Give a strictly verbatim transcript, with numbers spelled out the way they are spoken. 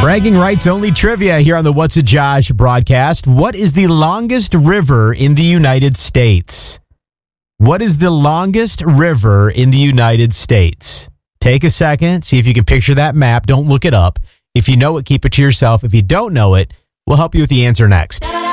Bragging rights only trivia here on the What's a Josh broadcast. What is the longest river in the United States? What is the longest river in the United States? Take a second, see if you can picture that map. Don't look it up. If you know it, keep it to yourself. If you don't know it, we'll help you with the answer next.